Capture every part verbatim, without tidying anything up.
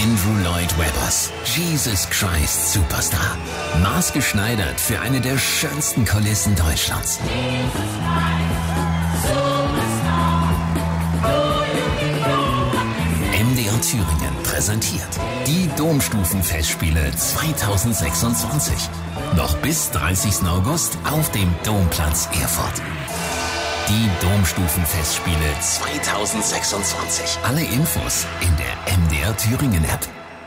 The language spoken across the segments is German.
Andrew Lloyd Webbers Jesus Christ Superstar. Maßgeschneidert für eine der schönsten Kulissen Deutschlands. M D R Thüringen präsentiert die Domstufenfestspiele zweitausendsechsundzwanzig. Noch bis dreißigsten August auf dem Domplatz Erfurt. Die Domstufenfestspiele zweitausendsechsundzwanzig. Alle Infos in der M D R Thüringen App.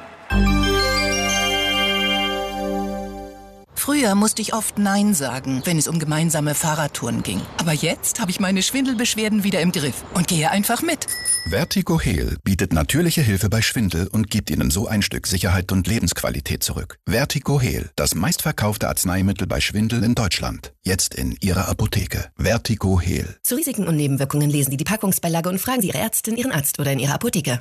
Früher musste ich oft Nein sagen, wenn es um gemeinsame Fahrradtouren ging. Aber jetzt habe ich meine Schwindelbeschwerden wieder im Griff und gehe einfach mit. Vertigo Heal bietet natürliche Hilfe bei Schwindel und gibt Ihnen so ein Stück Sicherheit und Lebensqualität zurück. Vertigo Heal, das meistverkaufte Arzneimittel bei Schwindel in Deutschland. Jetzt in Ihrer Apotheke. Vertigo Heal. Zu Risiken und Nebenwirkungen lesen Sie die Packungsbeilage und fragen Sie Ihre Ärztin, Ihren Arzt oder in Ihrer Apotheke.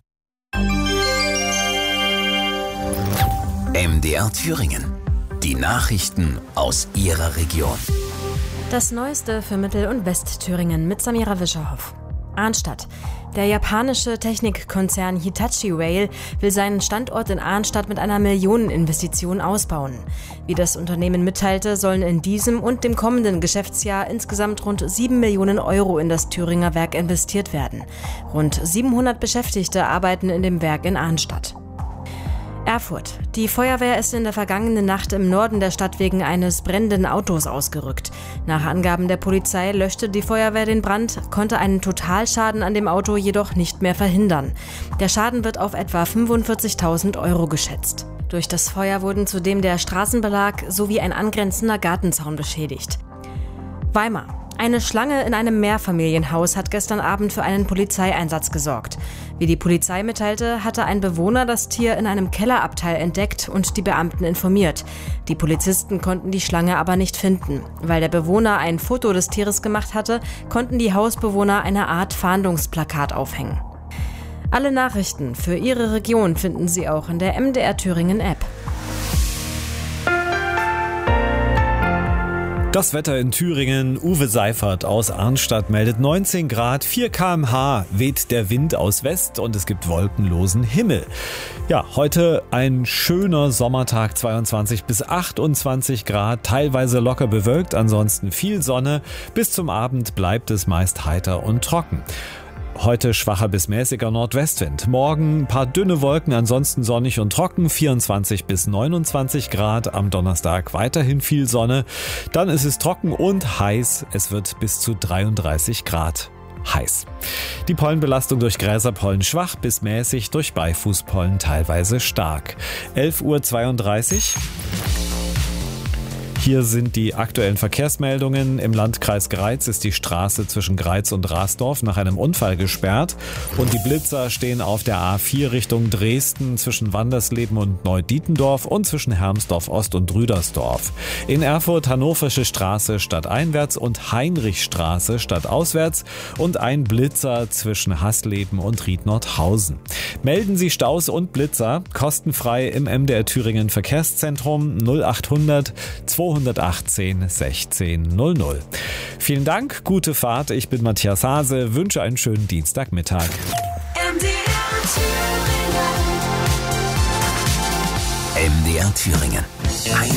M D R Thüringen. Die Nachrichten aus Ihrer Region. Das Neueste für Mittel- und Westthüringen mit Samira Wischerhoff. Arnstadt. Der japanische Technikkonzern Hitachi Rail will seinen Standort in Arnstadt mit einer Millioneninvestition ausbauen. Wie das Unternehmen mitteilte, sollen in diesem und dem kommenden Geschäftsjahr insgesamt rund sieben Millionen Euro in das Thüringer Werk investiert werden. Rund siebenhundert Beschäftigte arbeiten in dem Werk in Arnstadt. Erfurt. Die Feuerwehr ist in der vergangenen Nacht im Norden der Stadt wegen eines brennenden Autos ausgerückt. Nach Angaben der Polizei löschte die Feuerwehr den Brand, konnte einen Totalschaden an dem Auto jedoch nicht mehr verhindern. Der Schaden wird auf etwa fünfundvierzigtausend Euro geschätzt. Durch das Feuer wurden zudem der Straßenbelag sowie ein angrenzender Gartenzaun beschädigt. Weimar. Eine Schlange in einem Mehrfamilienhaus hat gestern Abend für einen Polizeieinsatz gesorgt. Wie die Polizei mitteilte, hatte ein Bewohner das Tier in einem Kellerabteil entdeckt und die Beamten informiert. Die Polizisten konnten die Schlange aber nicht finden. Weil der Bewohner ein Foto des Tieres gemacht hatte, konnten die Hausbewohner eine Art Fahndungsplakat aufhängen. Alle Nachrichten für Ihre Region finden Sie auch in der M D R Thüringen App. Das Wetter in Thüringen. Uwe Seifert aus Arnstadt meldet neunzehn Grad, vier Kilometer pro Stunde weht der Wind aus West und es gibt wolkenlosen Himmel. Ja, heute ein schöner Sommertag, zweiundzwanzig bis achtundzwanzig Grad, teilweise locker bewölkt, ansonsten viel Sonne. Bis zum Abend bleibt es meist heiter und trocken. Heute schwacher bis mäßiger Nordwestwind. Morgen ein paar dünne Wolken, ansonsten sonnig und trocken, vierundzwanzig bis neunundzwanzig Grad. Am Donnerstag weiterhin viel Sonne. Dann ist es trocken und heiß. Es wird bis zu dreiunddreißig Grad heiß. Die Pollenbelastung durch Gräserpollen schwach bis mäßig, durch Beifußpollen teilweise stark. elf Uhr zweiunddreißig. Hier sind die aktuellen Verkehrsmeldungen. Im Landkreis Greiz ist die Straße zwischen Greiz und Rasdorf nach einem Unfall gesperrt. Und die Blitzer stehen auf der A vier Richtung Dresden zwischen Wandersleben und Neudietendorf und zwischen Hermsdorf Ost und Rüdersdorf. In Erfurt Hannoversche Straße stadteinwärts und Heinrichstraße stadtauswärts und ein Blitzer zwischen Hasleben und Riednordhausen. Melden Sie Staus und Blitzer kostenfrei im M D R Thüringen Verkehrszentrum null achthundert zweihundertachtzehn sechzehn null null. Vielen Dank, gute Fahrt. Ich bin Matthias Hase, wünsche einen schönen Dienstagmittag. M D R Thüringen. M D R Thüringen.